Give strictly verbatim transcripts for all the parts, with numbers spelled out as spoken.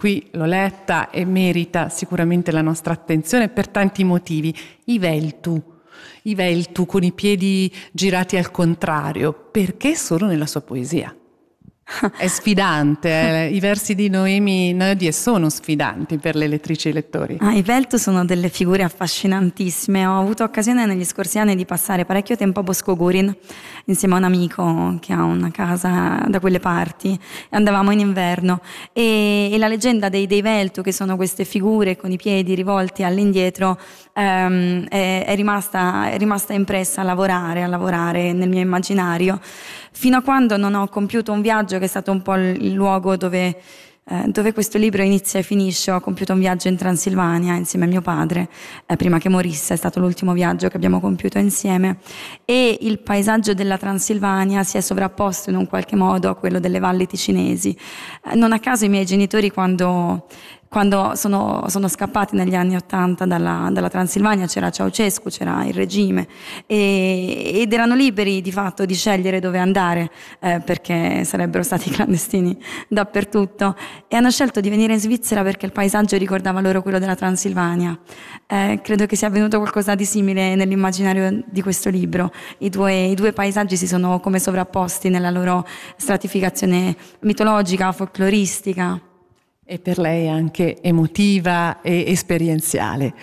qui l'ho letta e merita sicuramente la nostra attenzione per tanti motivi. I Veltu, i Veltu con i piedi girati al contrario, perché sono nella sua poesia? È sfidante, eh? I versi di Noemi Nodie sono sfidanti per le lettrici e i lettori. Ah, i Veltu sono delle figure affascinantissime. Ho avuto occasione negli scorsi anni di passare parecchio tempo a Bosco Gurin insieme a un amico che ha una casa da quelle parti, e andavamo in inverno e, e la leggenda dei, dei Veltu, che sono queste figure con i piedi rivolti all'indietro, ehm, è, è, rimasta, è rimasta impressa a lavorare, a lavorare nel mio immaginario, fino a quando non ho compiuto un viaggio che è stato un po' il luogo dove, eh, dove questo libro inizia e finisce. Ho compiuto un viaggio in Transilvania insieme a mio padre, eh, prima che morisse. È stato l'ultimo viaggio che abbiamo compiuto insieme, e il paesaggio della Transilvania si è sovrapposto in un qualche modo a quello delle valli ticinesi. Eh, non a caso i miei genitori, quando... Quando sono, sono scappati negli anni Ottanta dalla, dalla Transilvania, c'era Ceausescu, c'era il regime, e, ed erano liberi di fatto di scegliere dove andare, eh, perché sarebbero stati clandestini dappertutto, e hanno scelto di venire in Svizzera perché il paesaggio ricordava loro quello della Transilvania. Eh, credo che sia avvenuto qualcosa di simile nell'immaginario di questo libro. I due, i due paesaggi si sono come sovrapposti nella loro stratificazione mitologica, folcloristica. E per lei anche emotiva e esperienziale.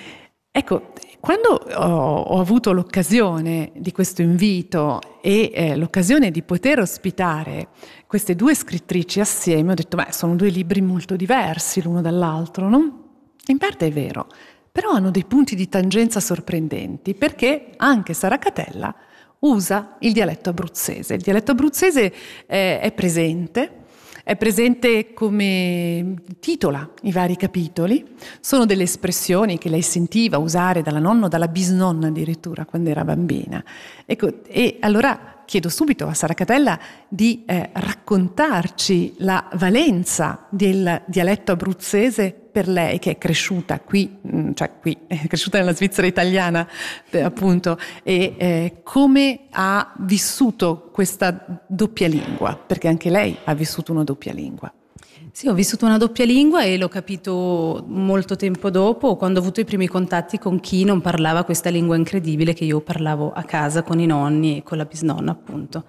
Ecco, quando ho, ho avuto l'occasione di questo invito e eh, l'occasione di poter ospitare queste due scrittrici assieme, ho detto, beh, sono due libri molto diversi l'uno dall'altro, no? In parte è vero, però hanno dei punti di tangenza sorprendenti, perché anche Sara Catella usa il dialetto abruzzese. Il dialetto abruzzese eh, è presente, È presente come titola i vari capitoli, sono delle espressioni che lei sentiva usare dalla nonna o dalla bisnonna addirittura quando era bambina. Ecco, e allora chiedo subito a Sara Catella di eh, raccontarci la valenza del dialetto abruzzese per lei, che è cresciuta qui, cioè qui, è cresciuta nella Svizzera italiana, eh, appunto, e eh, come ha vissuto questa doppia lingua, perché anche lei ha vissuto una doppia lingua. Sì, ho vissuto una doppia lingua e l'ho capito molto tempo dopo, quando ho avuto i primi contatti con chi non parlava questa lingua incredibile che io parlavo a casa con i nonni e con la bisnonna, appunto.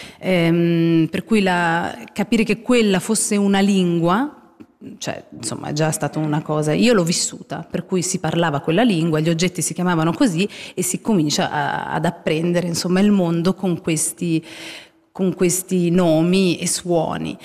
Ehm, per cui la, capire che quella fosse una lingua, cioè, insomma, è già stata una cosa. Io l'ho vissuta, per cui si parlava quella lingua, gli oggetti si chiamavano così e si comincia a, ad apprendere, insomma, il mondo con questi, con questi nomi e suoni.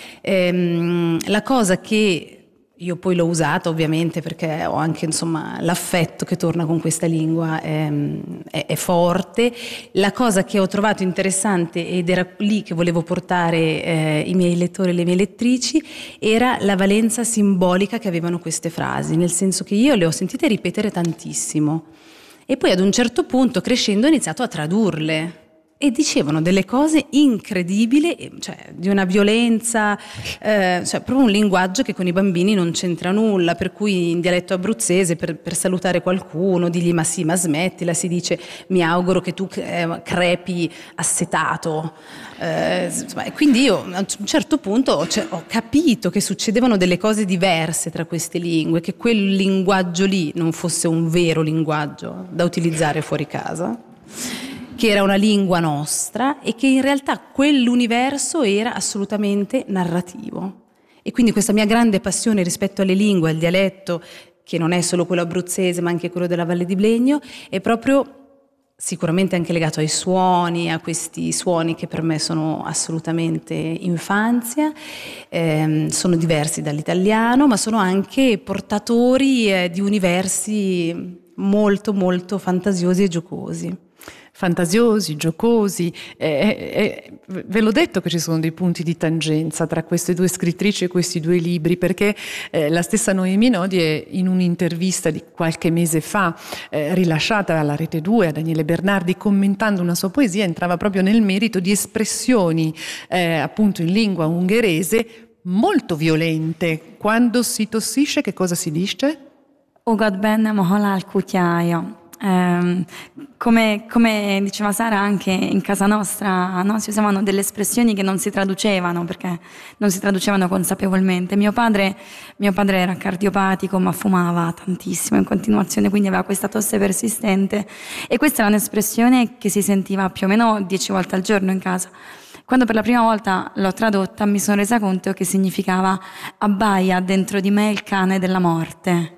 Ehm, la cosa che io poi l'ho usata, ovviamente, perché ho anche, insomma, l'affetto che torna con questa lingua è, è, è forte. La cosa che ho trovato interessante, ed era lì che volevo portare eh, i miei lettori e le mie lettrici, era la valenza simbolica che avevano queste frasi, nel senso che io le ho sentite ripetere tantissimo e poi ad un certo punto, crescendo, ho iniziato a tradurle. E dicevano delle cose incredibili, cioè di una violenza, eh, cioè proprio un linguaggio che con i bambini non c'entra nulla, per cui in dialetto abruzzese per, per salutare qualcuno, digli ma sì, ma smettila, si dice mi auguro che tu eh, crepi assetato. Eh, quindi io a un certo punto ho, cioè, ho capito che succedevano delle cose diverse tra queste lingue, che quel linguaggio lì non fosse un vero linguaggio da utilizzare fuori casa, che era una lingua nostra e che in realtà quell'universo era assolutamente narrativo. E quindi questa mia grande passione rispetto alle lingue, al dialetto, che non è solo quello abruzzese ma anche quello della Valle di Blegno, è proprio sicuramente anche legato ai suoni, a questi suoni che per me sono assolutamente infanzia, ehm, sono diversi dall'italiano, ma sono anche portatori eh, di universi molto molto fantasiosi e giocosi. Fantasiosi, giocosi, eh, eh, ve l'ho detto che ci sono dei punti di tangenza tra queste due scrittrici e questi due libri, perché eh, la stessa Noemi Nodie in un'intervista di qualche mese fa eh, rilasciata alla Rete due a Daniele Bernardi, commentando una sua poesia, entrava proprio nel merito di espressioni eh, appunto in lingua ungherese molto violente. Quando si tossisce che cosa si dice? Ugad bennem a halál kutyája. Eh, come, come diceva Sara, anche in casa nostra, no, si usavano delle espressioni che non si traducevano, perché non si traducevano consapevolmente. Mio padre, mio padre era cardiopatico, ma fumava tantissimo in continuazione, quindi aveva questa tosse persistente, e questa era un'espressione che si sentiva più o meno dieci volte al giorno in casa. Quando per la prima volta l'ho tradotta mi sono resa conto che significava: abbaia dentro di me il cane della morte.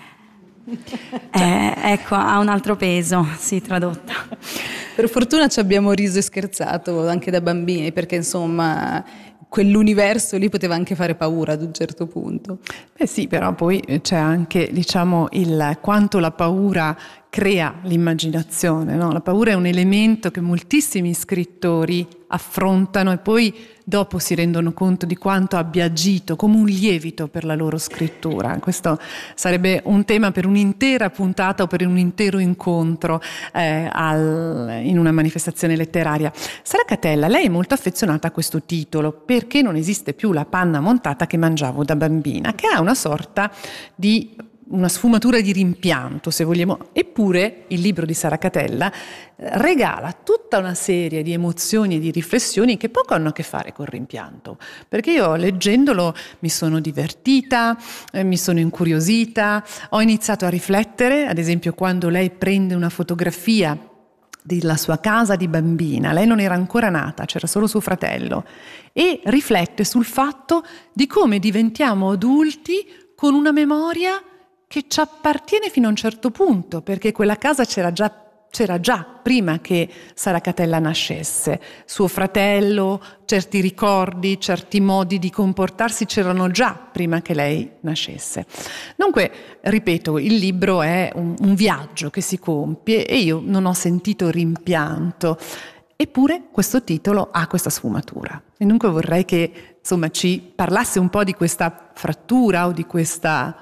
Eh, ecco, ha un altro peso, sì, tradotta. Per fortuna ci abbiamo riso e scherzato anche da bambini, perché insomma quell'universo lì poteva anche fare paura ad un certo punto. Eh sì, però poi c'è anche, diciamo, il quanto la paura crea l'immaginazione, no? La paura è un elemento che moltissimi scrittori affrontano e poi dopo si rendono conto di quanto abbia agito come un lievito per la loro scrittura. Questo sarebbe un tema per un'intera puntata o per un intero incontro eh, al, in una manifestazione letteraria. Sara Catella, lei è molto affezionata a questo titolo, Perché non esiste più la panna montata che mangiavo da bambina, che ha una sorta di una sfumatura di rimpianto, se vogliamo. Eppure il libro di Sara Catella regala tutta una serie di emozioni e di riflessioni che poco hanno a che fare col rimpianto, perché io leggendolo mi sono divertita, eh, mi sono incuriosita, ho iniziato a riflettere, ad esempio quando lei prende una fotografia della sua casa di bambina, lei non era ancora nata, c'era solo suo fratello, e riflette sul fatto di come diventiamo adulti con una memoria che ci appartiene fino a un certo punto, perché quella casa c'era già, c'era già prima che Sara Catella nascesse. Suo fratello, certi ricordi, certi modi di comportarsi c'erano già prima che lei nascesse. Dunque, ripeto, il libro è un, un viaggio che si compie e io non ho sentito rimpianto. Eppure questo titolo ha questa sfumatura. E dunque vorrei che, insomma, ci parlasse un po' di questa frattura o di questa...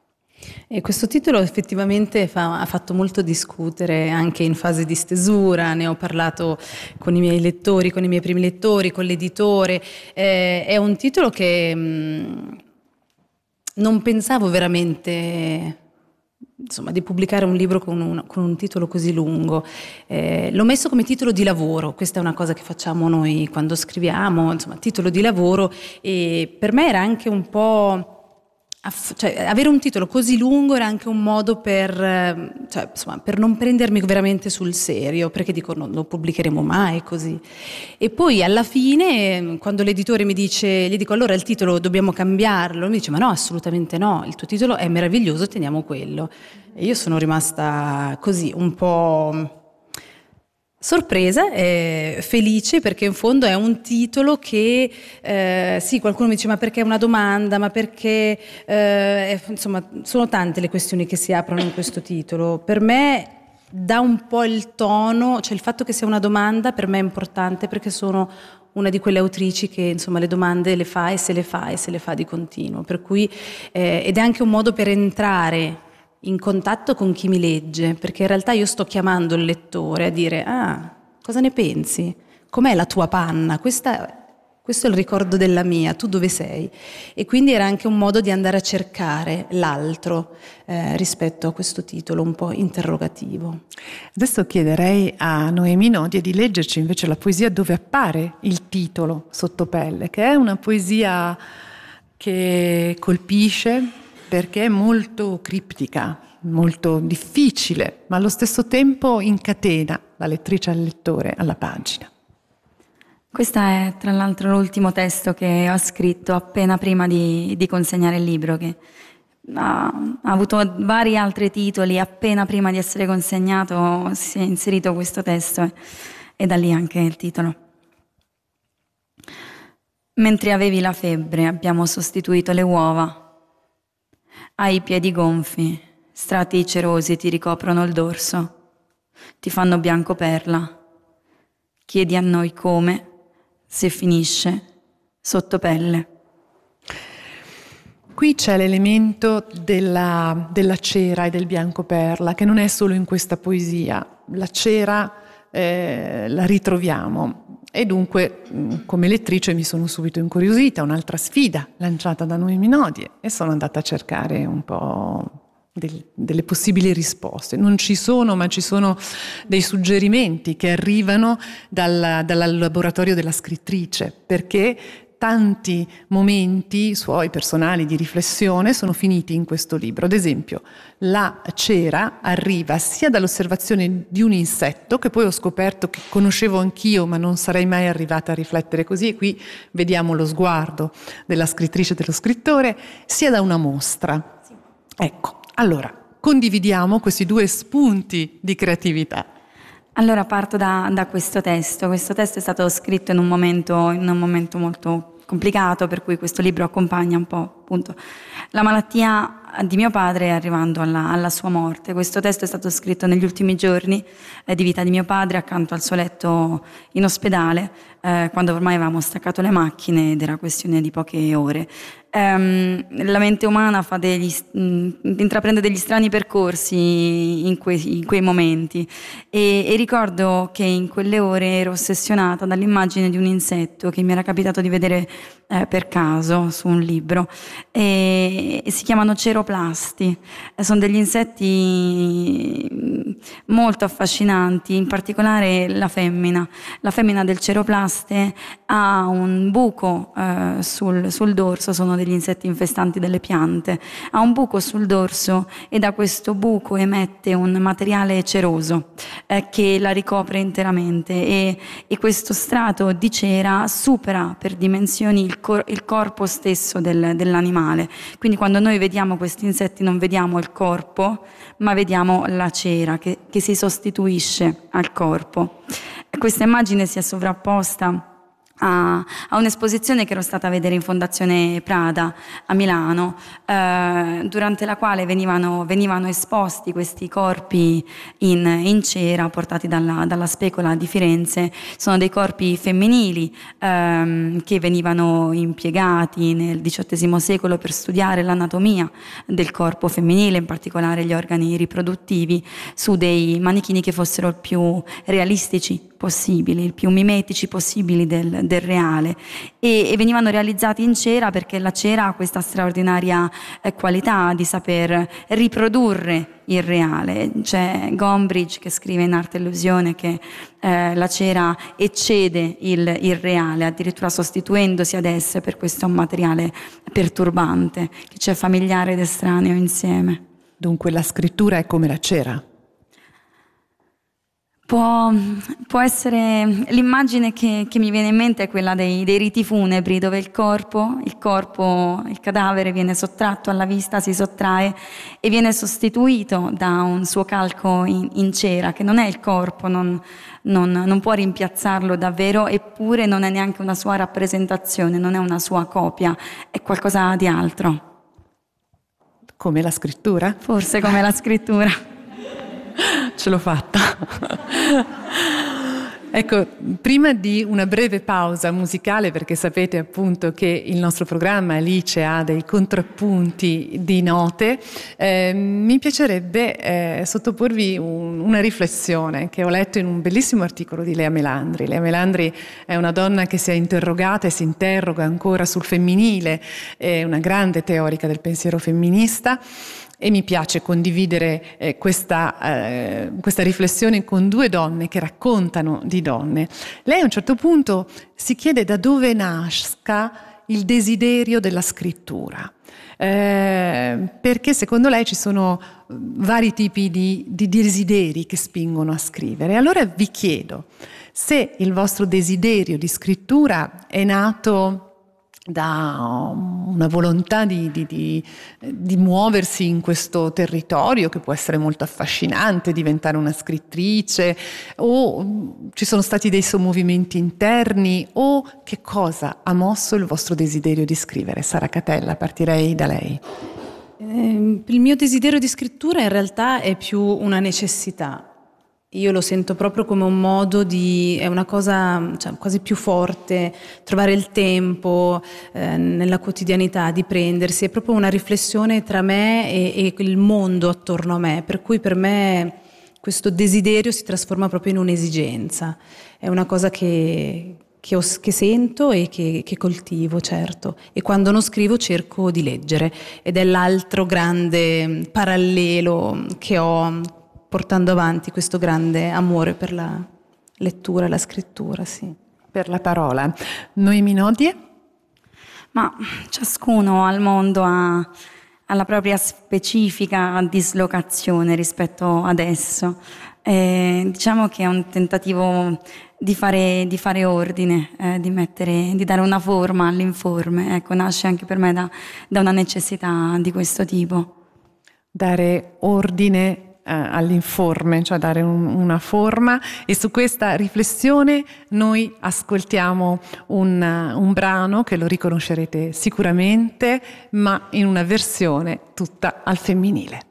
E questo titolo effettivamente fa, ha fatto molto discutere anche in fase di stesura, ne ho parlato con i miei lettori, con i miei primi lettori, con l'editore. Eh, è un titolo che mh, non pensavo veramente, insomma, di pubblicare un libro con un, con un titolo così lungo. Eh, l'ho messo come titolo di lavoro, questa è una cosa che facciamo noi quando scriviamo, insomma, titolo di lavoro, e per me era anche un po'... Cioè, avere un titolo così lungo era anche un modo per, cioè, insomma, per non prendermi veramente sul serio, perché dico non lo pubblicheremo mai così. E poi alla fine, quando l'editore mi dice, gli dico allora il titolo dobbiamo cambiarlo, mi dice ma no, assolutamente no, il tuo titolo è meraviglioso, teniamo quello. E io sono rimasta così un po' sorpresa e felice, perché in fondo è un titolo che eh, sì, qualcuno mi dice ma perché è una domanda, ma perché eh, è, insomma sono tante le questioni che si aprono in questo titolo. Per me dà un po' il tono, cioè il fatto che sia una domanda per me è importante, perché sono una di quelle autrici che insomma le domande le fa e se le fa e se le fa di continuo, per cui eh, ed è anche un modo per entrare in contatto con chi mi legge, perché in realtà io sto chiamando il lettore a dire ah, cosa ne pensi? Com'è la tua panna? Questa, questo è il ricordo della mia, tu dove sei? E quindi era anche un modo di andare a cercare l'altro eh, rispetto a questo titolo un po' interrogativo. Adesso chiederei a Noemi Nodia di leggerci invece la poesia dove appare il titolo Sottopelle, che è una poesia che colpisce, perché è molto criptica, molto difficile, ma allo stesso tempo incatena la lettrice al lettore alla pagina. Questo è tra l'altro l'ultimo testo che ho scritto appena prima di, di consegnare il libro, che ha, ha avuto vari altri titoli. Appena prima di essere consegnato si è inserito questo testo e, e da lì anche il titolo. Mentre avevi la febbre abbiamo sostituito le uova. Hai i piedi gonfi, strati cerosi ti ricoprono il dorso, ti fanno bianco perla. Chiedi a noi come, se finisce, sotto pelle. Qui c'è l'elemento della, della cera e del bianco perla, che non è solo in questa poesia. La cera eh, la ritroviamo. E dunque, come lettrice, mi sono subito incuriosita, un'altra sfida lanciata da Noemi Nodie, e sono andata a cercare un po' del, delle possibili risposte. Non ci sono, ma ci sono dei suggerimenti che arrivano dal, dal laboratorio della scrittrice, perché tanti momenti suoi personali di riflessione sono finiti in questo libro. Ad esempio, la cera arriva sia dall'osservazione di un insetto, che poi ho scoperto che conoscevo anch'io, ma non sarei mai arrivata a riflettere così, e qui vediamo lo sguardo della scrittrice e dello scrittore, sia da una mostra. Ecco, allora, condividiamo questi due spunti di creatività. Allora parto da, da questo testo. Questo testo è stato scritto in un momento, in un momento molto complicato, per cui questo libro accompagna un po' appunto la malattia di mio padre arrivando alla, alla sua morte. Questo testo è stato scritto negli ultimi giorni eh, di vita di mio padre, accanto al suo letto in ospedale, eh, quando ormai avevamo staccato le macchine ed era questione di poche ore. Um, la mente umana fa degli, mh, intraprende degli strani percorsi in, que, in quei momenti e, e ricordo che in quelle ore ero ossessionata dall'immagine di un insetto che mi era capitato di vedere eh, per caso su un libro e, e si chiamano ceroplasti. Eh, sono degli insetti molto affascinanti, in particolare la femmina. La femmina del ceroplaste ha un buco eh, sul, sul dorso, sono degli insetti infestanti delle piante, ha un buco sul dorso e da questo buco emette un materiale ceroso eh, che la ricopre interamente e, e questo strato di cera supera per dimensioni il, cor- il corpo stesso del, dell'animale. Quindi quando noi vediamo questi insetti non vediamo il corpo, ma vediamo la cera che, che si sostituisce al corpo. E questa immagine si è sovrapposta a, a un'esposizione che ero stata a vedere in Fondazione Prada a Milano, eh, durante la quale venivano, venivano esposti questi corpi in, in cera portati dalla, dalla Specola di Firenze. Sono dei corpi femminili ehm, che venivano impiegati nel diciottesimo secolo per studiare l'anatomia del corpo femminile, in particolare gli organi riproduttivi, su dei manichini che fossero il più realistici possibili, il più mimetici possibili del, del reale e, e venivano realizzati in cera perché la cera ha questa straordinaria eh, qualità di saper riprodurre il reale. C'è Gombrich che scrive in Arte e Illusione che eh, la cera eccede il, il reale, addirittura sostituendosi ad esse, per questo è un materiale perturbante che c'è familiare ed estraneo insieme. Dunque la scrittura è come la cera? Può, può essere, l'immagine che, che mi viene in mente è quella dei, dei riti funebri, dove il corpo, il corpo, il cadavere viene sottratto alla vista, si sottrae e viene sostituito da un suo calco in, in cera, che non è il corpo, non, non, non può rimpiazzarlo davvero, eppure non è neanche una sua rappresentazione, non è una sua copia, è qualcosa di altro. Come la scrittura? Forse come la scrittura. Ce l'ho fatta. Ecco, prima di una breve pausa musicale, perché sapete appunto che il nostro programma Alice ha dei contrappunti di note, eh, mi piacerebbe eh, sottoporvi un, una riflessione che ho letto in un bellissimo articolo di Lea Melandri. Lea Melandri è una donna che si è interrogata e si interroga ancora sul femminile, è una grande teorica del pensiero femminista. E mi piace condividere eh, questa, eh, questa riflessione con due donne che raccontano di donne. Lei a un certo punto si chiede da dove nasca il desiderio della scrittura, eh, perché secondo lei ci sono vari tipi di, di desideri che spingono a scrivere. Allora vi chiedo se il vostro desiderio di scrittura è nato da una volontà di, di, di, di muoversi in questo territorio che può essere molto affascinante, diventare una scrittrice, o ci sono stati dei sommovimenti interni, o che cosa ha mosso il vostro desiderio di scrivere? Sara Catella, partirei da lei. Eh, il mio desiderio di scrittura in realtà è più una necessità. Io lo sento proprio come un modo di, è una cosa cioè, quasi più forte, trovare il tempo eh, nella quotidianità di prendersi, è proprio una riflessione tra me e, e il mondo attorno a me, per cui per me questo desiderio si trasforma proprio in un'esigenza, è una cosa che, che, ho, che sento e che, che coltivo, certo. E quando non scrivo cerco di leggere, ed è l'altro grande parallelo che ho portando avanti questo grande amore per la lettura e la scrittura, sì. Per la parola. Noemi Nodie? Ma ciascuno al mondo ha, ha la propria specifica dislocazione rispetto ad esso. Eh, diciamo che è un tentativo di fare, di fare ordine, eh, di, mettere, di dare una forma all'informe. Ecco, nasce anche per me da, da una necessità di questo tipo. Dare ordine all'informe, cioè dare un, una forma, e su questa riflessione noi ascoltiamo un, un brano che lo riconoscerete sicuramente, ma in una versione tutta al femminile.